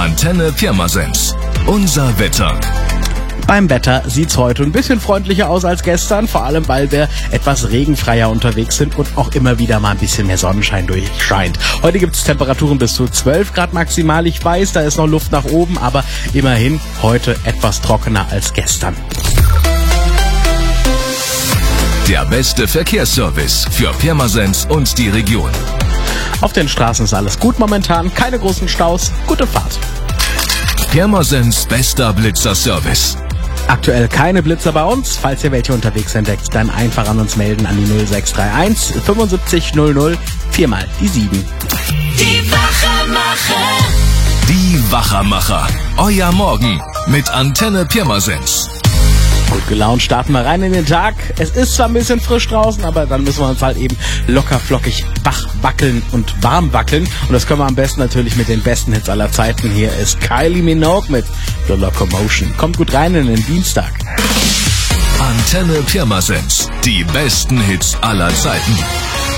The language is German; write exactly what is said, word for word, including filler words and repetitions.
Antenne Pirmasens. Unser Wetter. Beim Wetter sieht's heute ein bisschen freundlicher aus als gestern, vor allem weil wir etwas regenfreier unterwegs sind und auch immer wieder mal ein bisschen mehr Sonnenschein durchscheint. Heute gibt's Temperaturen bis zu zwölf Grad maximal. Ich weiß, da ist noch Luft nach oben, aber immerhin heute etwas trockener als gestern. Der beste Verkehrsservice für Pirmasens und die Region. Auf den Straßen ist alles gut momentan, keine großen Staus, gute Fahrt. Pirmasens bester Blitzerservice. Aktuell keine Blitzer bei uns. Falls ihr welche unterwegs entdeckt, dann einfach an uns melden an die null sechs drei eins fünfundsiebzig null null, viermal die sieben. Die Wachermacher. Die Wachermacher. Euer Morgen mit Antenne Pirmasens. Gut gelaunt starten wir rein in den Tag. Es ist zwar ein bisschen frisch draußen, aber dann müssen wir uns halt eben locker flockig wach wackeln und warm wackeln. Und das können wir am besten natürlich mit den besten Hits aller Zeiten. Hier ist Kylie Minogue mit The Locomotion. Kommt gut rein in den Dienstag. Antenne Pirmasens. Die besten Hits aller Zeiten.